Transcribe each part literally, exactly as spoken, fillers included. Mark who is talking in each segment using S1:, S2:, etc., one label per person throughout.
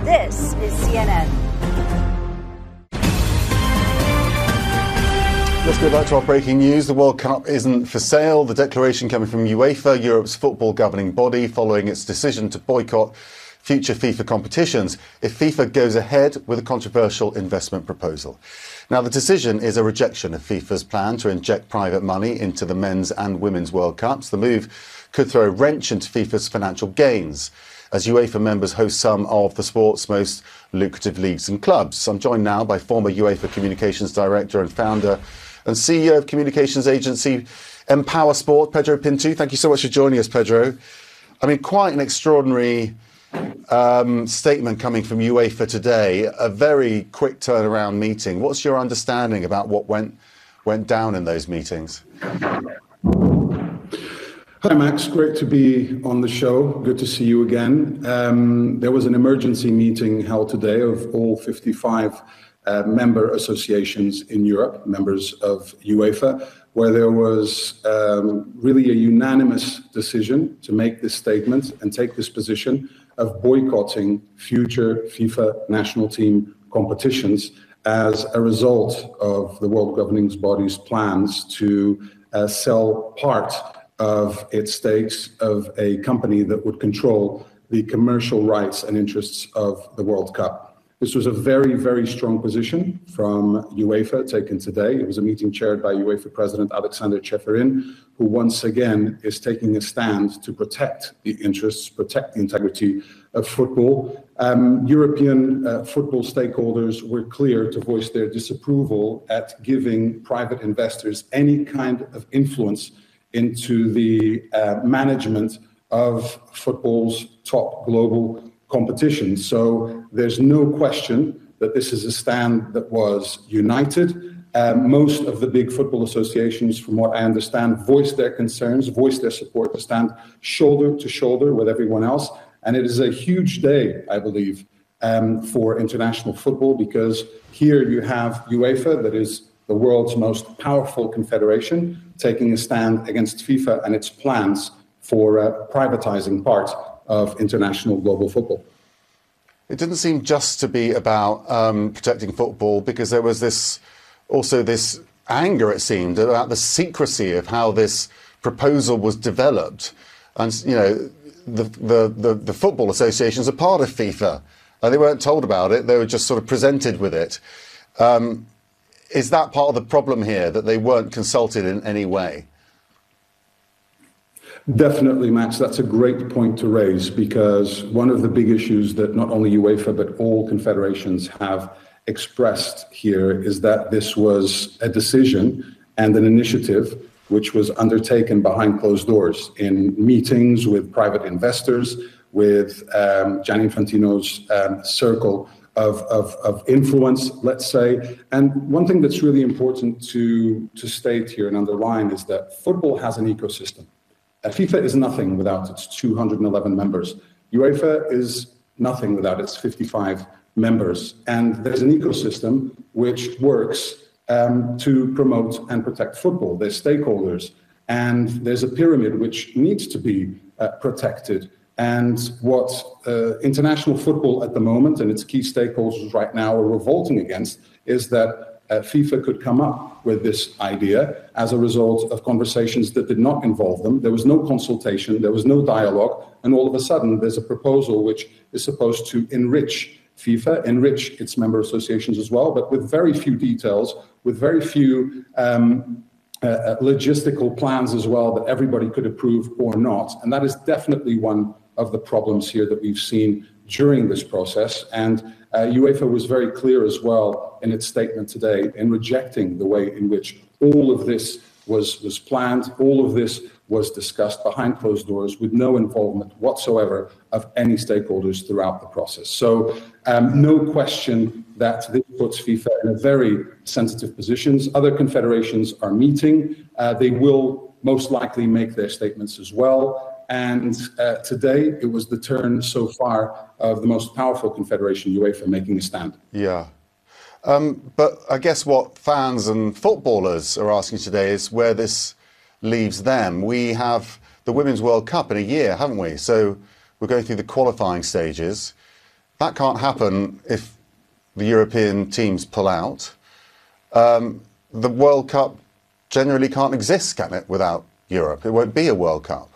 S1: This is C N N.
S2: Let's go back to our breaking news. The World Cup isn't for sale. The declaration coming from UEFA, Europe's football governing body, following its decision to boycott future FIFA competitions if FIFA goes ahead with a controversial investment proposal. Now, the decision is a rejection of FIFA's plan to inject private money into the men's and women's World Cups. The move could throw a wrench into FIFA's financial gains, as UEFA members host some of the sport's most lucrative leagues and clubs. I'm joined now by former UEFA Communications Director and founder and C E O of communications agency Empower Sport, Pedro Pinto. Thank you so much for joining us, Pedro. I mean, quite an extraordinary um, statement coming from UEFA today, a very quick turnaround meeting. What's your understanding about what went went down in those meetings?
S3: Hi, Max. Great to be on the show. Good to see you again. Um, there was an emergency meeting held today of all fifty-five Uh, member associations in Europe, members of UEFA, where there was um, really a unanimous decision to make this statement and take this position of boycotting future FIFA national team competitions as a result of the World Governing Body's plans to uh, sell part of its stakes of a company that would control the commercial rights and interests of the World Cup. This was a very, very strong position from UEFA taken today. It was a meeting chaired by UEFA President Alexander Ceferin, who once again is taking a stand to protect the interests, protect the integrity of football. Um, European uh, football stakeholders were clear to voice their disapproval at giving private investors any kind of influence into the uh, management of football's top global competition. So there's no question that this is a stand that was united. Uh, most of the big football associations, from what I understand, voiced their concerns, voiced their support to stand shoulder to shoulder with everyone else. And it is a huge day, I believe, um, for international football, because here you have UEFA, that is the world's most powerful confederation, taking a stand against FIFA and its plans for uh, privatizing part of international global football.
S2: It didn't seem just to be about um, protecting football, because there was this also this anger, it seemed, about the secrecy of how this proposal was developed. And, you know, the, the, the, the football associations are part of FIFA. And they weren't told about it. They were just sort of presented with it. Um, is that part of the problem here, that they weren't consulted in any way?
S3: Definitely, Max. That's a great point to raise, because one of the big issues that not only UEFA but all confederations have expressed here is that this was a decision and an initiative which was undertaken behind closed doors in meetings with private investors, with um, Gianni Infantino's um, circle of, of, of influence, let's say. And one thing that's really important to, to state here and underline is that football has an ecosystem. Uh, FIFA is nothing without its two hundred eleven members. UEFA is nothing without its fifty-five members. And there's an ecosystem which works um, to promote and protect football. There's stakeholders, and there's a pyramid which needs to be uh, protected. And what uh, international football at the moment and its key stakeholders right now are revolting against is that Uh, FIFA could come up with this idea as a result of conversations that did not involve them. There was no consultation, there was no dialogue, and all of a sudden there's a proposal which is supposed to enrich FIFA, enrich its member associations as well, but with very few details, with very few um, uh, logistical plans as well that everybody could approve or not. And that is definitely one of the problems here that we've seen during this process. And uh, UEFA was very clear as well in its statement today in rejecting the way in which all of this was, was planned, all of this was discussed behind closed doors with no involvement whatsoever of any stakeholders throughout the process. So um, no question that this puts FIFA in a very sensitive positions. Other confederations are meeting. Uh, they will most likely make their statements as well. And uh, today, it was the turn so far of the most powerful confederation, UEFA, making a stand.
S2: Yeah. Um, but I guess what fans and footballers are asking today is where this leaves them. We have the Women's World Cup in a year, haven't we? So we're going through the qualifying stages. that can't happen if the European teams pull out. Um, the World Cup generally can't exist, can it, without Europe? It won't be a World Cup.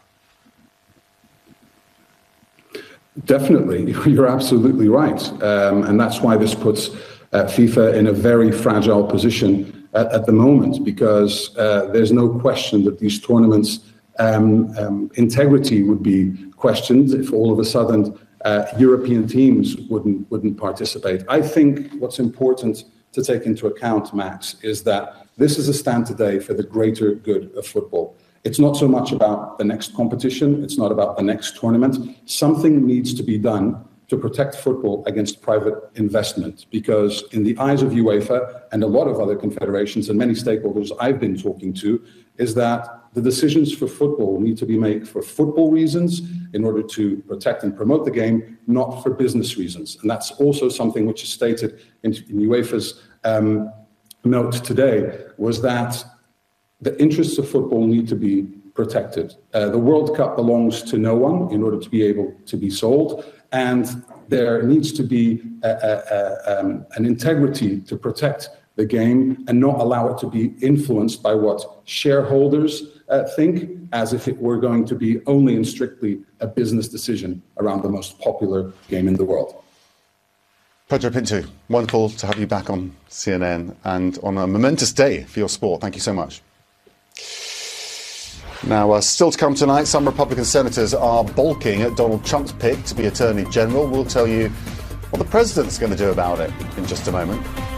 S3: Definitely, you're absolutely right. Um, and that's why this puts uh, FIFA in a very fragile position at, at the moment, because uh, there's no question that these tournaments' um, um, integrity would be questioned if all of a sudden uh, European teams wouldn't, wouldn't participate. I think what's important to take into account, Max, is that this is a stand today for the greater good of football. It's not so much about the next competition. It's not about the next tournament. Something needs to be done to protect football against private investment, because in the eyes of UEFA and a lot of other confederations and many stakeholders I've been talking to, is that the decisions for football need to be made for football reasons in order to protect and promote the game, not for business reasons. And that's also something which is stated in, in UEFA's um, note today, was that the interests of football need to be protected. Uh, the World Cup belongs to no one in order to be able to be sold, and there needs to be a, a, a, um, an integrity to protect the game and not allow it to be influenced by what shareholders uh, think, as if it were going to be only and strictly a business decision around the most popular game in the world.
S2: Pedro Pinto, wonderful to have you back on C N N and on a momentous day for your sport. Thank you so much. Now, uh, still to come tonight, some Republican senators are balking at Donald Trump's pick to be Attorney General. We'll tell you what the president's going to do about it in just a moment.